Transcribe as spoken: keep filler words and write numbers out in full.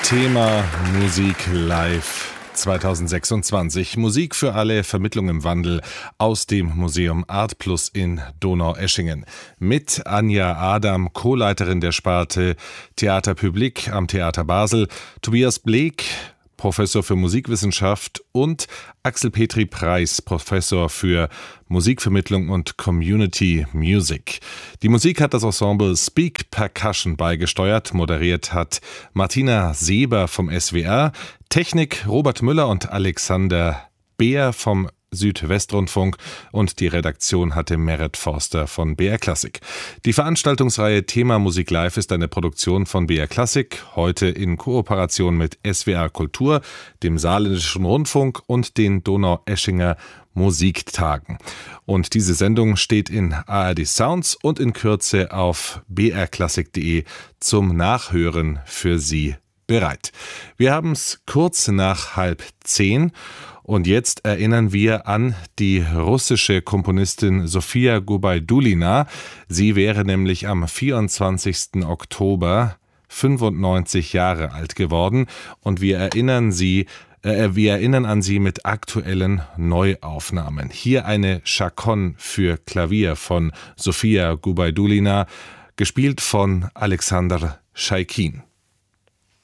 Thema Musik live zweitausendsechsundzwanzig. Musik für alle, Vermittlung im Wandel aus dem Museum Art Plus in Donaueschingen. Mit Anja Adam, Co-Leiterin der Sparte Theater Public am Theater Basel, Tobias Bleek, Professor für Musikwissenschaft, und Axel Petri Preis, Professor für Musikvermittlung und Community Music. Die Musik hat das Ensemble Speak Percussion beigesteuert, moderiert hat Martina Seber vom S W R, Technik Robert Müller und Alexander Beer vom Südwestrundfunk, und die Redaktion hatte Merit Forster von B R Classic. Die Veranstaltungsreihe Thema Musik Live ist eine Produktion von B R Classic, heute in Kooperation mit S W R Kultur, dem Saarländischen Rundfunk und den Donaueschinger Musiktagen. Und diese Sendung steht in A R D Sounds und in Kürze auf b r classic punkt de zum Nachhören für Sie bereit. Wir haben es kurz nach halb zehn. Und jetzt erinnern wir an die russische Komponistin Sofia Gubaidulina. Sie wäre nämlich am vierundzwanzigsten Oktober fünfundneunzig Jahre alt geworden. Und wir erinnern sie, äh, wir erinnern an sie mit aktuellen Neuaufnahmen. Hier eine Chaconne für Klavier von Sofia Gubaidulina, gespielt von Alexander Schaikin.